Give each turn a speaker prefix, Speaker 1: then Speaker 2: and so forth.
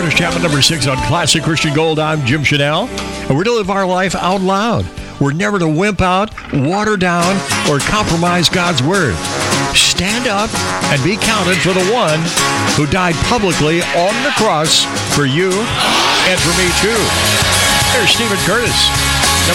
Speaker 1: Curtis Chapman, number 6 on Classic Christian Gold. I'm Jim Chanel, and we're to live our life out loud. We're never to wimp out, water down, or compromise God's word. Stand up and be counted for the one who died publicly on the cross for you and for me too. There's Stephen Curtis.